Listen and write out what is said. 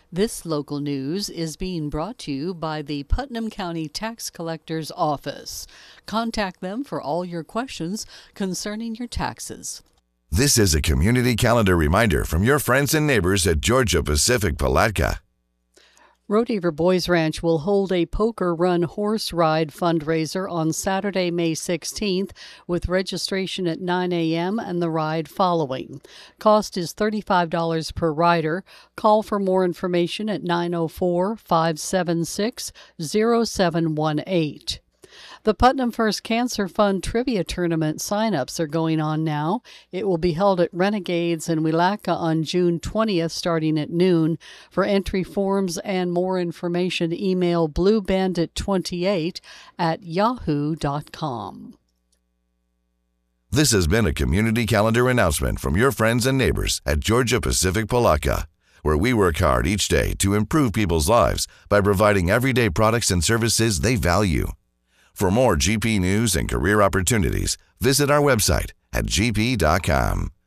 This local news is being brought to you by the Putnam County Tax Collector's Office. Contact them for all your questions concerning your taxes. This is a community calendar reminder from your friends and neighbors at Georgia Pacific Palatka. Rodeheaver Boys Ranch will hold a poker run horse ride fundraiser on Saturday, May 16th, with registration at 9 a.m. and the ride following. Cost is $35 per rider. Call for more information at 904-576-0718. The Putnam First Cancer Fund Trivia Tournament sign-ups are going on now. It will be held at Renegades in Willaca on June 20th, starting at noon. For entry forms and more information, email bluebandit28@yahoo.com. This has been a community calendar announcement from your friends and neighbors at Georgia Pacific Palatka, where we work hard each day to improve people's lives by providing everyday products and services they value. For more GP news and career opportunities, visit our website at gp.com.